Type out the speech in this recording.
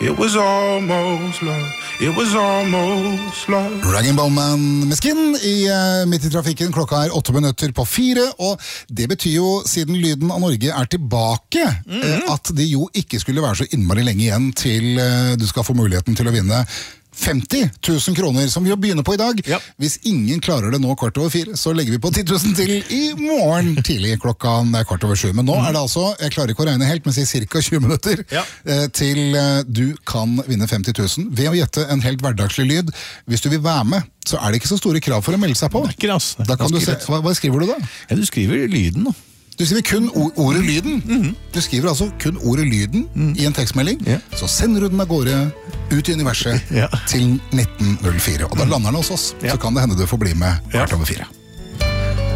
It was almost love. It was almost love. Rag & Bone Man med Skin midt i trafikken. Klokka 4:08, og det betyr jo, siden Lyden av Norge tilbake, at det jo ikke skulle være så innmari lenge igjen til du skal få muligheten til å vinne 50 000 kroner, som vi jo begynner på i dag. Ja. Hvis ingen klarer det nå 4:15, så legger vi på 10 000 til i morgen tidlig klokka 7:15. Men nå det altså, jeg klarer ikke å regne helt, men sier cirka 20 minutter til du kan vinne 50 000 ved å gjette en helt hverdagslig lyd. Hvis du vil være med, så det ikke så store krav for å melde seg på. Det ikke altså. Da kan du se, hva skriver du da? Ja, du skriver lyden nå. Du skriver kun ordet lyden. Du skriver altså kun ordet lyden i en tekstmelding, så sender du den av gårde ut i universet til 1904. Og da lander den hos oss, så kan det hende du får bli med 4:15.